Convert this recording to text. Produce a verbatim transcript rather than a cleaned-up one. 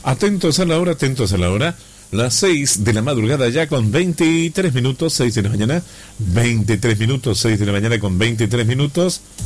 Atentos a la hora, atentos a la hora. Las seis de la madrugada ya con veintitrés minutos, seis de la mañana, veintitrés minutos, seis de la mañana con veintitrés minutos.